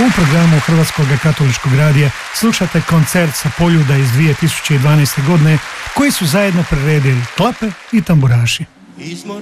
U programu Hrvatskog katoličkog radija slušate koncert sa Poljuda iz 2012. godine koji su zajedno priredili klape i tamburaši.